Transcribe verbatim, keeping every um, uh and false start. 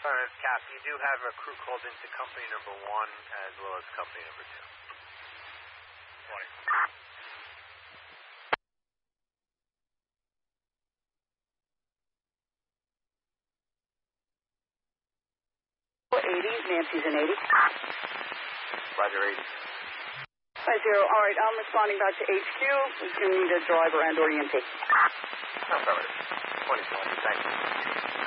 Uh, Cap, you do have a crew called into company number one as well as company number two. twenty. eighty, Nancy's in eighty. Roger, eighty. Five zero, all right, I'm responding back to H Q. We do need a driver and or E M T. Affirmative. twenty twenty, thank you.